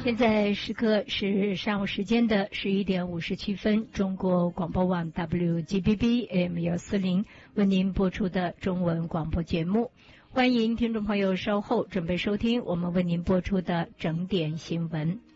现在时刻是上午时间的11:57，中国广播网 WGBB AM140为您播出的中文广播节目。欢迎听众朋友稍后准备收听我们为您播出的整点新闻。